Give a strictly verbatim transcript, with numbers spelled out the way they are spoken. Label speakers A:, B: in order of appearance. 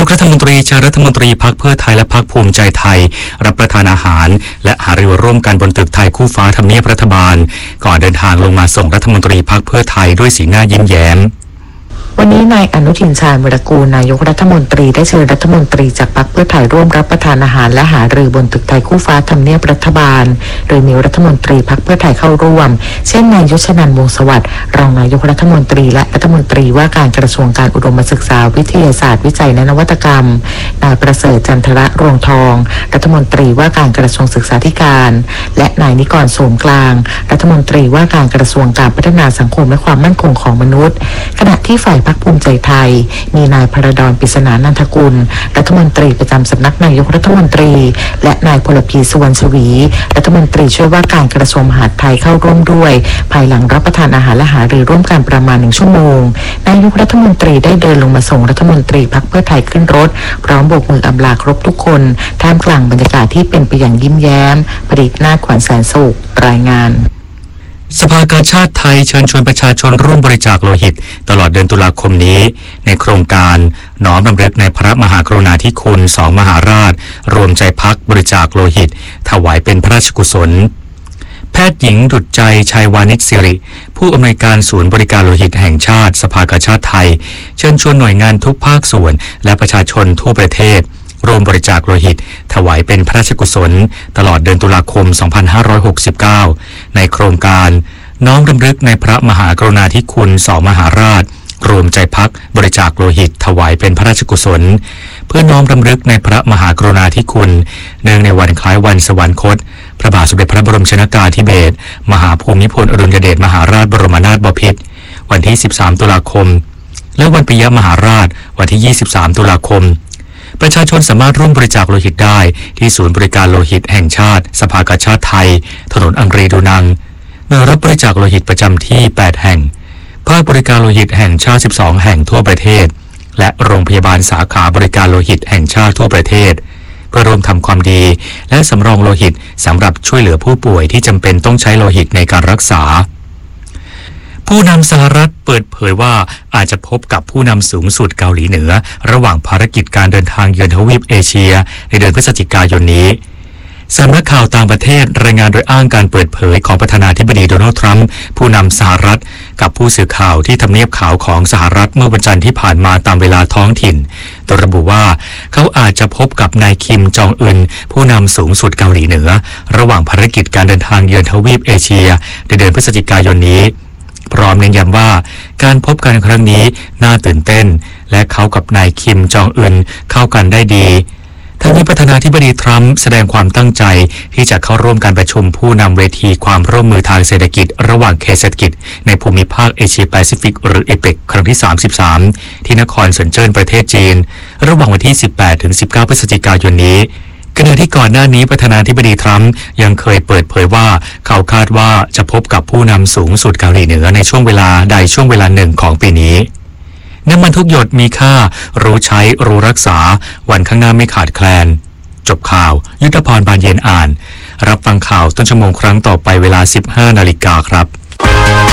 A: กรัฐมนตรีเชิญรัฐมนตรีพรรคเพื่อไทยและพรรคภูมิใจไทยรับประทานอาหารและหารือร่วมกันบนตึกไทยคู่ฟ้าทำเนียบรัฐบาลก่อนเดินทางลงมาส่งรัฐมนตรีพรรคเพื่อไทยด้วยสีหน้ายิ้มแย้ม
B: วันนี้นายอนุทินชาญวิรากูลนายกรัฐมนตรีได้เชิญรัฐมนตรีจากพรรคเพื่อไทยร่วมรับประทานอาหารและหารือบนตึกไทยคู่ฟ้าทำเนียบรัฐบาลโดยมีรัฐมนตรีพรรคเพื่อไทยเข้าร่วมเช่นนายยศนันท์วงศ์สวัสดิ์รองนายกรัฐมนตรีและรัฐมนตรีว่าการกระทรวงการอุดมศึกษาวิทยาศาสตร์วิจัยและนวัตกรรมนายประเสริฐจันทระรวงทองรัฐมนตรีว่าการกระทรวงศึกษาธิการและนายนิกรโสมกลางรัฐมนตรีว่าการกระทรวงการพัฒนาสังคมและความมั่นคงของมนุษย์ขณะที่ฝ่ายพรรคภูมิใจไทยมีนายพระดอนปริศนานันทกุลรัฐมนตรีประจำสำนักนายกรัฐมนตรีและนายพลพีสุวรรณชวีรัฐมนตรีช่วยว่าการกระทรวงมหาดไทยเข้าร่วมด้วยภายหลังรับประทานอาหารและหารือร่วมกันประมาณหนึ่งชั่วโมงนายกรัฐมนตรีได้เดินลงมาส่งรัฐมนตรีพรรคเพื่อไทยขึ้นรถพร้อมโบกมืออำลาครบทุกคนท่ามกลางบรรยากาศที่เป็นไปอย่างยิ้มแย้มปริศนาถขวัญแสนสุขรายงาน
A: สภากาชาติไทยเชิญชวนประชาชนร่วมบริจาคโลหิตตลอดเดือนตุลาคมนี้ในโครงการน้อมรำลึกในพระมหากรุณาธิคุณสองมหาราชรวมใจพักบริจาคโลหิตถวายเป็นพระราชกุศลแพทย์หญิงดุจใจชัยวานิชสิริผู้อำนวยการศูนย์บริการโลหิตแห่งชาติสภากาชาติไทยเชิญชวนหน่วยงานทุกภาคส่วนและประชาชนทั่วประเทศร่วมบริจาคโลหิตถวายเป็นพระราชกุศลตลอดเดือนตุลาคม สองพันห้าร้อยหกสิบเก้า ในโครงการน้อมรำลึกในพระมหากรุณาธิคุณสองมหาราชรวมใจพักบริจาคโลหิตถวายเป็นพระราชกุศลเพื่อน้อมรำลึกในพระมหากรุณาธิคุณเนื่องในวันคล้ายวันสวรรคตพระบาทสมเด็จพระบรมชนกาธิเบศรมหาภูมิพลอดุลยเดชมหาราชบรมนาถบพิตรวันที่สิบสามตุลาคมและวันปิยมหาราชวันที่ยี่สิบสามตุลาคมประชาชนสามารถร่วมบริจาคโลหิตได้ที่ศูนย์บริการโลหิตแห่งชาติสภากาชาติไทยถนนอังรีดูนังหน่วยรับบริจาคโลหิตประจำที่แปดแห่งภาคบริการโลหิตแห่งชาติสิบสองแห่งทั่วประเทศและโรงพยาบาลสาขาบริการโลหิตแห่งชาติทั่วประเทศเพื่อร่วมทำความดีและสำรองโลหิตสำหรับช่วยเหลือผู้ป่วยที่จำเป็นต้องใช้โลหิตในการรักษาผู้นำสหรัฐเปิดเผยว่าอาจจะพบกับผู้นำสูงสุดเกาหลีเหนือระหว่างภารกิจการเดินทางเยือนทวีปเอเชียในเดือนพฤศจิกายนนี้สำนักข่าวต่างประเทศรายงานโดยอ้างการเปิดเผยของประธานาธิบดีโดนัลด์ทรัมป์ผู้นำสหรัฐกับผู้สื่อข่าวที่ทำเนียบขาวของสหรัฐเมื่อวันจันทร์ที่ผ่านมาตามเวลาท้องถิ่นโดยระบุว่าเขาอาจจะพบกับนายคิมจองอึนผู้นำสูงสุดเกาหลีเหนือระหว่างภารกิจการเดินทางเยือนทวีปเอเชียในเดือนพฤศจิกายนนี้พร้อมเน้นย้ำว่าการพบกันครั้งนี้น่าตื่นเต้นและเขากับนายคิมจองอึนเข้ากันได้ดีทั้งนี้ประธานาธิบดีทรัมป์แสดงความตั้งใจที่จะเข้าร่วมการประชุมผู้นำเวทีความร่วมมือทางเศรษฐกิจระหว่างเขตเศรษฐกิจในภูมิภาคเอเชียแปซิฟิกหรือเอเปกครั้งที่สามสิบสามที่นครเซินเจิ้นประเทศจีนระหว่างวันที่สิบแปดถึงสิบเก้าพฤศจิกายนนี้ขณะที่ก่อนหน้านี้ประธานาธิบดีทรัมป์ยังเคยเปิดเผยว่าเขาคาดว่าจะพบกับผู้นำสูงสุดเกาหลีเหนือในช่วงเวลาใดช่วงเวลาหนึ่งของปีนี้น้ำมันทุกหยดมีค่ารู้ใช้รู้รักษาวันข้างหน้าไม่ขาดแคลนจบข่าวยุทธพรบานเย็นอ่านรับฟังข่าวต้นชั่วโมงครั้งต่อไปเวลา สิบห้านาฬิกาครับ